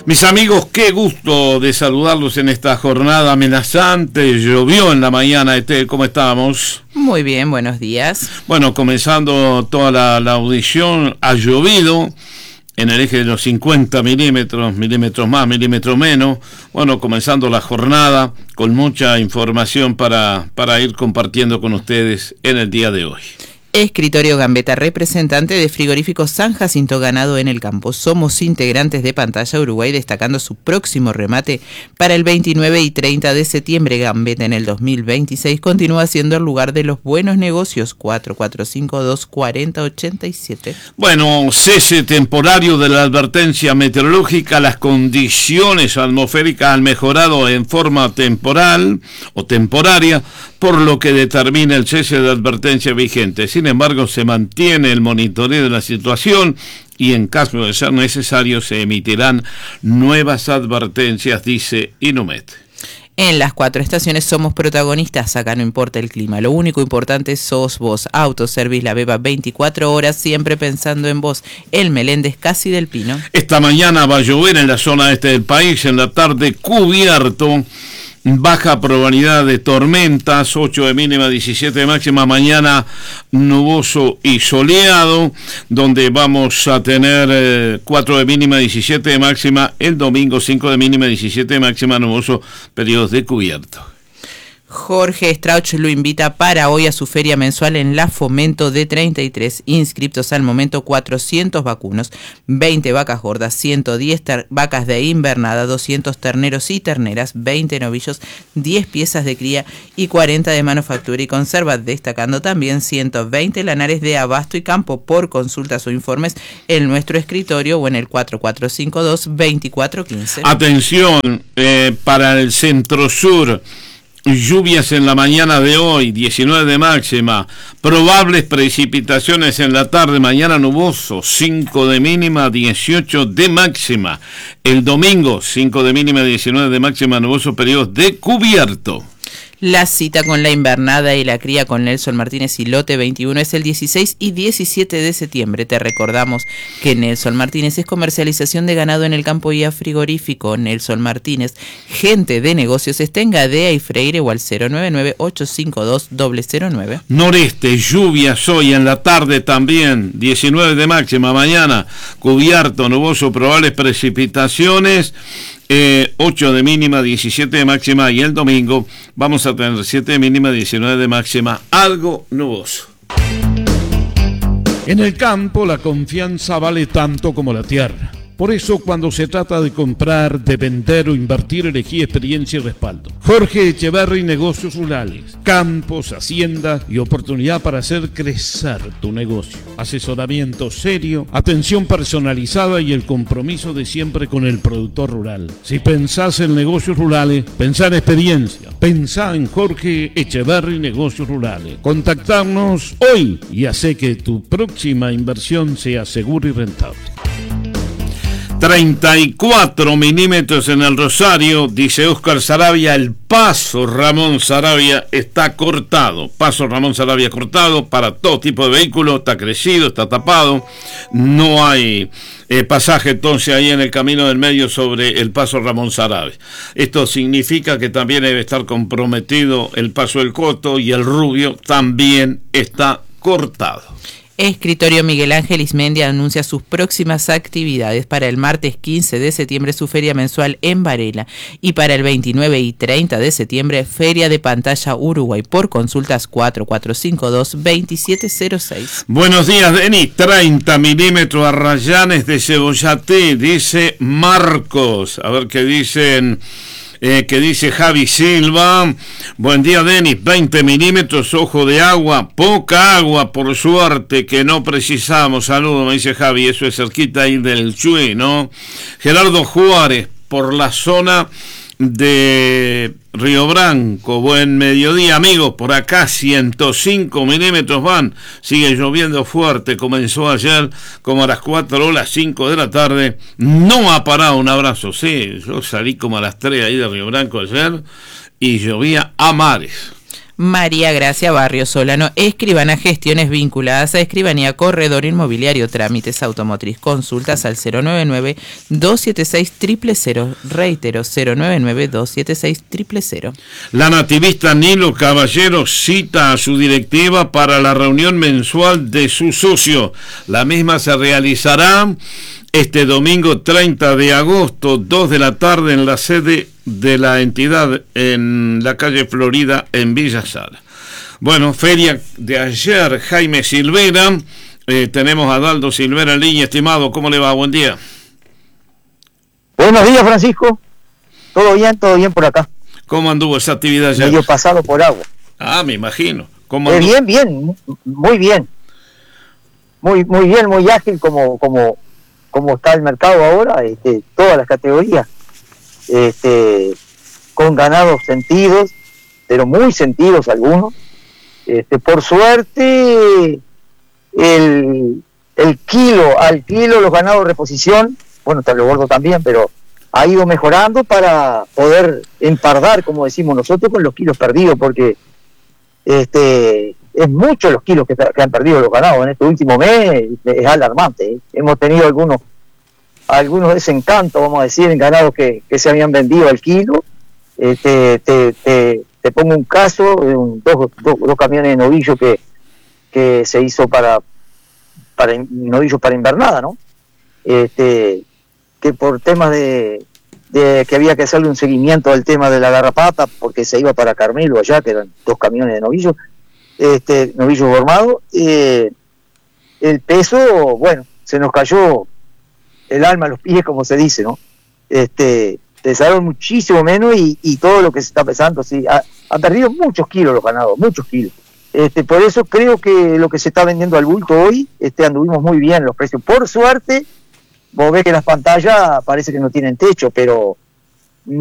Mis amigos, qué gusto de saludarlos en esta jornada amenazante. Llovió en la mañana, ¿cómo estamos? Muy bien, buenos días. Bueno, comenzando toda la audición, ha llovido en el eje de los 50 milímetros más, milímetros menos. Bueno, comenzando la jornada con mucha información para ir compartiendo con ustedes en el día de hoy. Escritorio Gambetta, representante de Frigorífico San Jacinto Ganado en el Campo. Somos integrantes de Pantalla Uruguay, destacando su próximo remate para el 29 y 30 de septiembre. Gambetta en el 2026 continúa siendo el lugar de los buenos negocios. 4452-4087. Bueno, cese temporario de la advertencia meteorológica. Las condiciones atmosféricas han mejorado en forma temporal o temporaria, por lo que determina el cese de advertencia vigente. Sin embargo, se mantiene el monitoreo de la situación y en caso de ser necesario se emitirán nuevas advertencias, dice Inumet. En las 4 estaciones somos protagonistas, acá no importa el clima, lo único importante sos vos. Autoservice La Beba, 24 horas, siempre pensando en vos. El Meléndez, Casi del Pino. Esta mañana va a llover en la zona este del país, en la tarde cubierto. Baja probabilidad de tormentas, 8 de mínima, 17 de máxima. Mañana nuboso y soleado, donde vamos a tener 4 de mínima, 17 de máxima. El domingo 5 de mínima, 17 de máxima, nuboso, periodos de cubierto. Jorge Strauch lo invita para hoy a su feria mensual en La Fomento de 33. Inscriptos al momento 400 vacunos, 20 vacas gordas, 110 vacas de invernada, 200 terneros y terneras, 20 novillos, 10 piezas de cría y 40 de manufactura y conserva, destacando también 120 lanares de abasto y campo. Por consultas o informes en nuestro escritorio o en el 4452-2415. Atención, para el centro sur. Lluvias en la mañana de hoy, 19 de máxima, probables precipitaciones en la tarde, mañana nuboso, 5 de mínima, 18 de máxima. El domingo, 5 de mínima, 19 de máxima, nuboso, periodos de cubierto. La cita con la invernada y la cría con Nelson Martínez y Lote 21 es el 16 y 17 de septiembre. Te recordamos que Nelson Martínez es comercialización de ganado en el campo y a frigorífico. Nelson Martínez, gente de negocios, está en Gadea y Freire o al 099-852-009. Noreste, lluvias hoy en la tarde también, 19 de máxima, mañana cubierto, nuboso, probables precipitaciones. 8 de mínima, 17 de máxima, y el domingo vamos a tener 7 de mínima, 19 de máxima, algo nuboso. En el campo la confianza vale tanto como la tierra. Por eso, cuando se trata de comprar, de vender o invertir, elegí experiencia y respaldo. Jorge Echeverri, Negocios Rurales, campos, haciendas y oportunidad para hacer crecer tu negocio. Asesoramiento serio, atención personalizada y el compromiso de siempre con el productor rural. Si pensás en negocios rurales, pensá en experiencia. Pensá en Jorge Echeverri, Negocios Rurales. Contactarnos hoy y hace que tu próxima inversión sea segura y rentable. 34 milímetros en el Rosario, dice Óscar Saravia. El paso Ramón Saravia está cortado. Paso Ramón Saravia cortado para todo tipo de vehículos. Está crecido, está tapado. No hay pasaje entonces ahí en el camino del medio sobre el paso Ramón Saravia. Esto significa que también debe estar comprometido el paso del Coto, y el Rubio también está cortado. Escritorio Miguel Ángel Ismendi anuncia sus próximas actividades. Para el martes 15 de septiembre su feria mensual en Varela, y para el 29 y 30 de septiembre feria de Pantalla Uruguay. Por consultas 4452-2706. Buenos días, Denis. 30 milímetros a Rayanes de Cebollate, dice Marcos. A ver qué dicen. Que dice Javi Silva. Buen día, Denis. 20 milímetros, ojo de agua, poca agua, por suerte, que no precisamos. Saludos, me dice Javi. Eso es cerquita ahí del Chuy, ¿no? Gerardo Juárez, por la zona de Río Branco. Buen mediodía, amigos. Por acá 105 milímetros van. Sigue lloviendo fuerte. Comenzó ayer como a las 4 o las 5 de la tarde. No ha parado. Un abrazo. Sí, yo salí como a las 3 ahí de Río Branco ayer y llovía a mares. María Gracia Barrio Solano, escribana, gestiones vinculadas a escribanía, corredor inmobiliario, trámites automotriz, consultas al 099-276-000, reitero, 099-276-000. La nativista Nilo Caballero cita a su directiva para la reunión mensual de su socio. La misma se realizará este domingo 30 de agosto, 2 de la tarde, en la sede de la entidad en la calle Florida, en Villa Sala. Bueno, feria de ayer, Jaime Silvera. Tenemos a Daldo Silvera en línea. Estimado, ¿cómo le va? Buen día. Buenos días, Francisco. Todo bien por acá. ¿Cómo anduvo esa actividad ayer? Medio pasado por agua. Ah, me imagino. ¿Cómo bien, muy bien. Muy bien, muy ágil como está el mercado ahora, todas las categorías, con ganados sentidos, pero muy sentidos algunos. Por suerte, al kilo los ganados de reposición, bueno, tablo gordo también, pero ha ido mejorando para poder empardar, como decimos nosotros, con los kilos perdidos, porque es mucho los kilos que han perdido los ganados en este último mes. Es alarmante. Hemos tenido algunos desencantos, vamos a decir, en ganados que se habían vendido al kilo. Te pongo un caso de dos camiones de novillo que se hizo para novillos para invernada, ¿no? Que por temas de que había que hacerle un seguimiento al tema de la garrapata, porque se iba para Carmelo allá, que eran 2 camiones de novillos, novillos formados, el peso, bueno, se nos cayó el alma a los pies, como se dice, ¿no? Pesaron muchísimo menos y todo lo que se está pesando, sí, ha perdido muchos kilos los ganados, muchos kilos. Por eso creo que lo que se está vendiendo al bulto hoy, anduvimos muy bien los precios. Por suerte, vos ves que las pantallas parece que no tienen techo, pero